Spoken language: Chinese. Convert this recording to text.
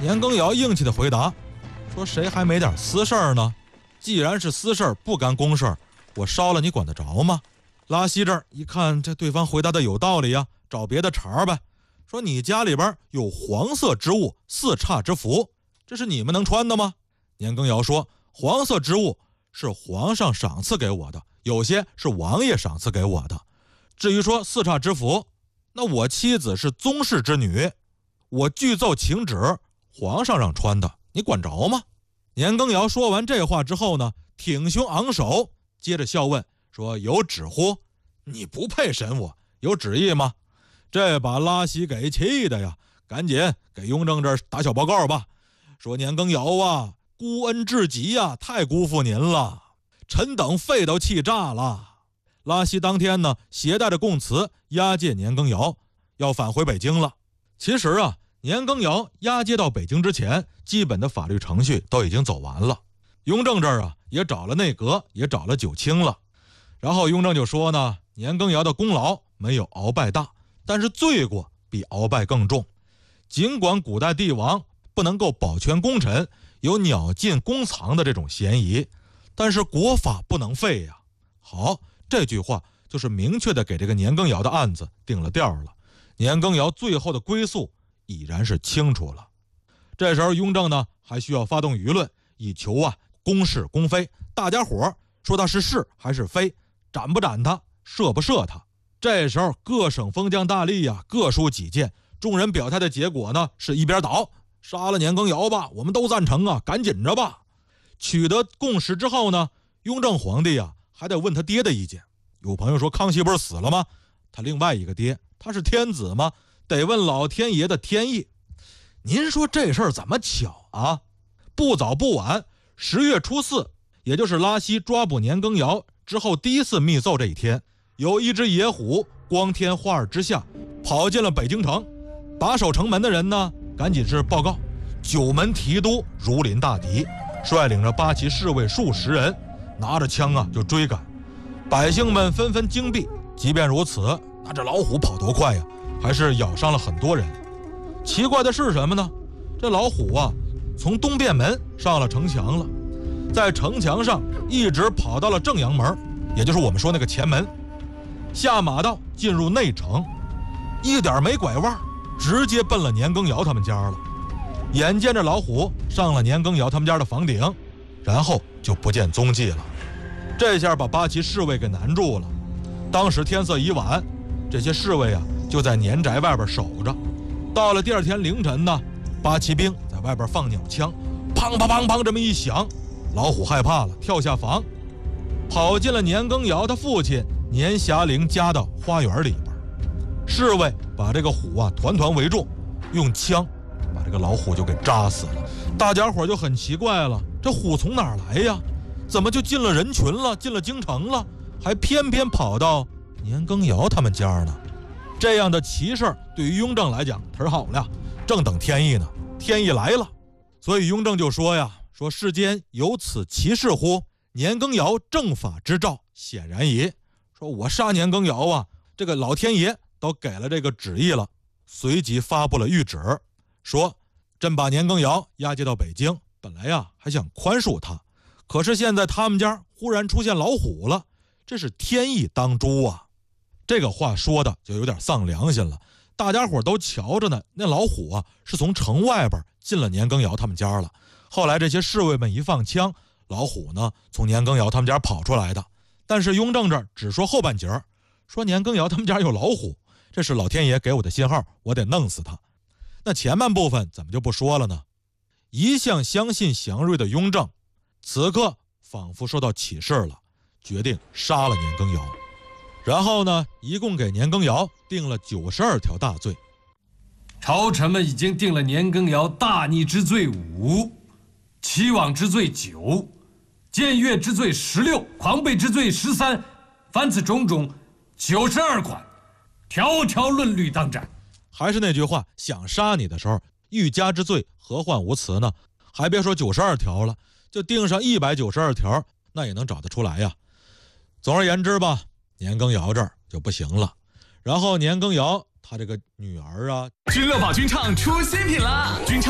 年羹尧硬气的回答说：“谁还没点私事儿呢？既然是私事儿，不干公事儿，我烧了你管得着吗？”拉稀这儿一看，这对方回答的有道理呀，找别的茬呗。说你家里边有黄色之物4叉之符，这是你们能穿的吗？年羹尧说：“黄色之物是皇上赏赐给我的，有些是王爷赏赐给我的。至于说4叉之符，那我妻子是宗室之女，我具奏请旨，皇上让穿的，你管着吗？”年羹尧说完这话之后呢，挺胸昂首，接着笑问说：“有旨乎？你不配审我，有旨意吗？”这把拉稀给气的呀，赶紧给雍正这儿打小报告吧，说：“年羹尧啊，孤恩至极呀，太辜负您了，臣等肺都气炸了。”拉稀当天呢，携带着供词押解年羹尧，要返回北京了。其实啊，年羹尧押解到北京之前，基本的法律程序都已经走完了。雍正这儿啊，也找了内阁，也找了九卿了。然后雍正就说呢，年羹尧的功劳没有鳌拜大，但是罪过比鳌拜更重。尽管古代帝王不能够保全功臣，有鸟尽弓藏的这种嫌疑，但是国法不能废呀。好，这句话就是明确的给这个年羹尧的案子定了调了。年羹尧最后的归宿已然是清楚了。这时候雍正呢，还需要发动舆论，以求公是公非，大家伙说他是是还是非，斩不斩他，赦不赦他。这时候各省封疆大吏呀，各抒己见，众人表态的结果呢，是一边倒，杀了年羹尧吧，我们都赞成啊，赶紧着吧。取得共识之后呢，雍正皇帝还得问他爹的意见。有朋友说康熙不是死了吗？他另外一个爹，他是天子吗？得问老天爷的天意。您说这事儿怎么巧啊？不早不晚，10月初4，也就是拉稀抓捕年羹尧之后第一次密奏这一天，有一只野虎光天化日之下跑进了北京城。把守城门的人呢，赶紧是报告9门提督如临大敌，率领着8旗侍卫数十人，拿着枪就追赶。百姓们纷纷惊避。即便如此，那这老虎跑多快呀，还是咬伤了很多人。奇怪的是什么呢？这老虎从东便门上了城墙了，在城墙上一直跑到了正阳门，也就是我们说那个前门，下马道进入内城，一点没拐弯，直接奔了年羹尧他们家了。眼见着老虎上了年羹尧他们家的房顶，然后就不见踪迹了。这下把8旗侍卫给难住了。当时天色已晚，这些侍卫就在年宅外边守着。到了第2天凌晨呢，8旗兵在外边放鸟枪，砰砰砰砰这么一响，老虎害怕了，跳下房，跑进了年羹尧他父亲年霞龄家的花园里边。侍卫把这个虎团团围住，用枪把这个老虎就给扎死了。大家伙就很奇怪了，这虎从哪儿来呀？怎么就进了人群了，进了京城了，还偏偏跑到年羹尧他们家呢？这样的奇事对于雍正来讲忒好了，正等天意呢，天意来了。所以雍正就说说世间有此奇事乎？年羹尧正法之兆显然矣。说我杀年羹尧这个老天爷都给了这个旨意了。随即发布了谕旨，说朕把年羹尧押解到北京，本来还想宽恕他，可是现在他们家忽然出现老虎了，这是天意当诛啊。这个话说的就有点丧良心了。大家伙都瞧着呢，那老虎是从城外边进了年羹尧他们家了。后来这些侍卫们一放枪，老虎呢从年羹尧他们家跑出来的。但是雍正这儿只说后半截，说年羹尧他们家有老虎，这是老天爷给我的信号，我得弄死他。那前半部分怎么就不说了呢？一向相信祥瑞的雍正，此刻仿佛受到启示了，决定杀了年羹尧。然后呢，一共给年羹尧定了92条大罪。 朝臣们已经定了年羹尧大逆之罪5，欺罔之罪9，僭越之罪16，狂悖之罪13，凡此种种92款，条条论律当斩。 还是那句话，想杀你的时候，欲加之罪何患无辞呢？还别说92条了，就定上192条，那也能找得出来呀。总而言之吧，年羹尧这儿就不行了。然后年羹尧他这个女儿君乐宝君唱出新品啦！君唱